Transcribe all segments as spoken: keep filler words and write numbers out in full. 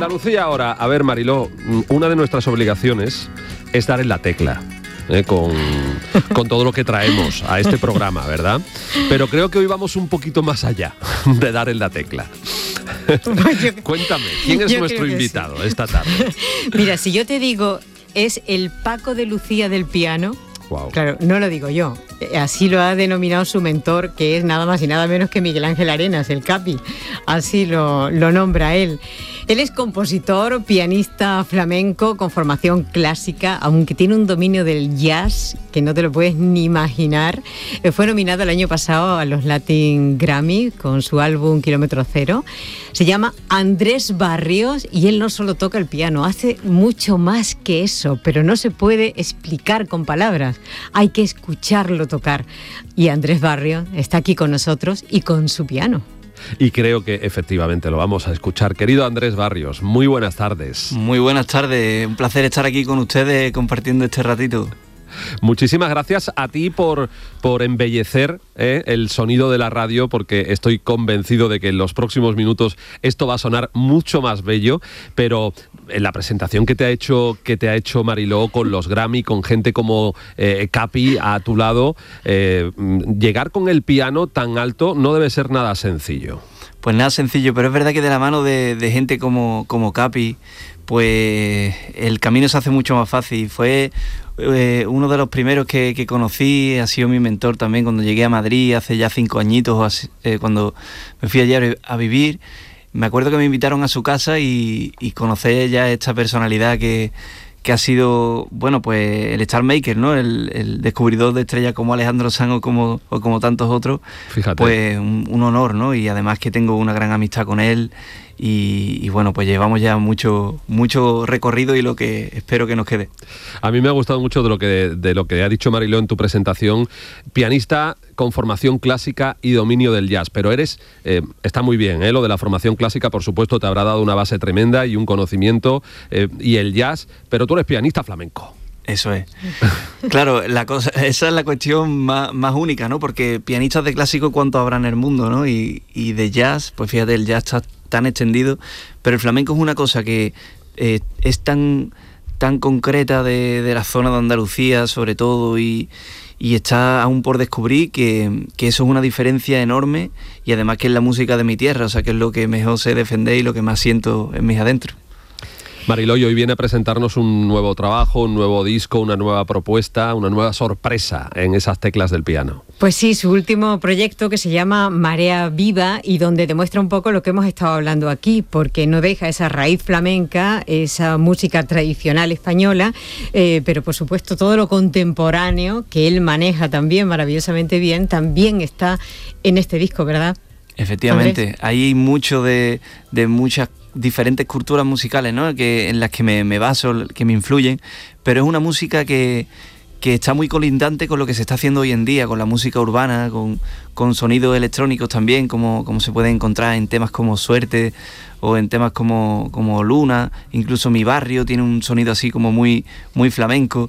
Andalucía ahora. A ver, Mariló, una de nuestras obligaciones es dar en la tecla. Eh, con, con todo lo que traemos a este programa, ¿verdad? Pero creo que hoy vamos un poquito más allá de dar en la tecla. Cuéntame, ¿quién es nuestro invitado sí. esta tarde? Mira, si yo te digo, es el Paco de Lucía del piano. Wow. Claro, no lo digo yo, así lo ha denominado su mentor, que es nada más y nada menos que Miguel Ángel Arenas, el Capi, así lo, lo nombra él. Él es compositor, pianista flamenco con formación clásica, aunque tiene un dominio del jazz que no te lo puedes ni imaginar. Fue nominado el año pasado a los Latin Grammy con su álbum Kilómetro Cero. Se llama Andrés Barrios y él no solo toca el piano, hace mucho más que eso, pero no se puede explicar con palabras. Hay que escucharlo tocar. Y Andrés Barrios está aquí con nosotros y con su piano. Y creo que efectivamente lo vamos a escuchar. Querido Andrés Barrios, muy buenas tardes. Muy buenas tardes, un placer estar aquí con ustedes compartiendo este ratito. Muchísimas gracias a ti por, por embellecer eh, el sonido de la radio, porque estoy convencido de que en los próximos minutos esto va a sonar mucho más bello, pero en la presentación que te ha hecho, que te ha hecho Mariló con los Grammy, con gente como eh, Capi a tu lado, eh, llegar con el piano tan alto no debe ser nada sencillo. Pues nada sencillo, pero es verdad que de la mano de, de gente como, como Capi, pues el camino se hace mucho más fácil. Fue eh, uno de los primeros que, que conocí, ha sido mi mentor también cuando llegué a Madrid hace ya cinco añitos, así, eh, cuando me fui allá a vivir. Me acuerdo que me invitaron a su casa y, y conocí ya esta personalidad que, que ha sido, bueno, pues el Star Maker, ¿no? El, el descubridor de estrellas como Alejandro Sanz o como, o como tantos otros. Fíjate. Pues un, un honor, ¿no? Y además que tengo una gran amistad con él y, y bueno, pues llevamos ya mucho, mucho recorrido y lo que espero que nos quede. A mí me ha gustado mucho de lo que, de lo que ha dicho Mariló en tu presentación. Pianista con formación clásica y dominio del jazz, pero eres, eh, está muy bien, ¿eh? Lo de la formación clásica, por supuesto, te habrá dado una base tremenda y un conocimiento, eh, y el jazz, pero tú eres pianista flamenco. Eso es. Claro, la cosa, esa es la cuestión más, más única, ¿no? Porque pianistas de clásico, ¿cuántos habrá en el mundo, no? Y, y de jazz, pues fíjate, el jazz está tan extendido, pero el flamenco es una cosa que eh, es tan, tan concreta de, de la zona de Andalucía, sobre todo, y, y está aún por descubrir que, que eso es una diferencia enorme, y además que es la música de mi tierra, o sea, que es lo que mejor sé defender y lo que más siento en mis adentros. Mariló, hoy viene a presentarnos un nuevo trabajo, un nuevo disco, una nueva propuesta, una nueva sorpresa en esas teclas del piano. Pues sí, su último proyecto que se llama Marea Viva y donde demuestra un poco lo que hemos estado hablando aquí, porque no deja esa raíz flamenca, esa música tradicional española, eh, pero por supuesto todo lo contemporáneo que él maneja también maravillosamente bien, también está en este disco, ¿verdad? Efectivamente, Andrés. Hay mucho de, de muchas diferentes culturas musicales, ¿no? Que, en las que me, me baso, que me influyen, pero es una música que, que está muy colindante con lo que se está haciendo hoy en día, con la música urbana, con, con sonidos electrónicos también, como, como se puede encontrar en temas como Suerte o en temas como, como Luna. Incluso Mi Barrio tiene un sonido así como muy, muy flamenco.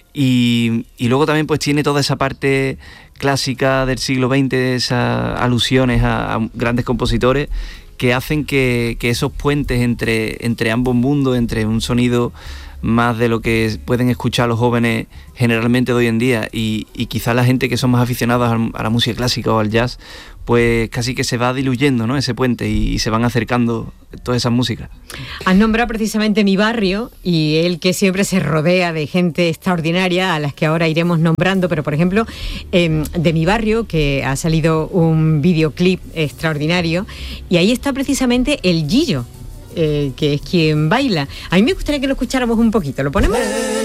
Y, y luego también pues tiene toda esa parte clásica del siglo veinte, esas alusiones a, a grandes compositores que hacen que, que esos puentes entre, entre ambos mundos, entre un sonido más de lo que pueden escuchar los jóvenes generalmente de hoy en día y, y quizás la gente que son más aficionados a la música clásica o al jazz, pues casi que se va diluyendo, ¿no? Ese puente y, y se van acercando todas esas músicas. Has nombrado precisamente Mi Barrio y él que siempre se rodea de gente extraordinaria a las que ahora iremos nombrando, pero por ejemplo eh, de Mi Barrio, que ha salido un videoclip extraordinario y ahí está precisamente el Gillo, eh, que es quien baila. A mí me gustaría que lo escucháramos un poquito, ¿lo ponemos?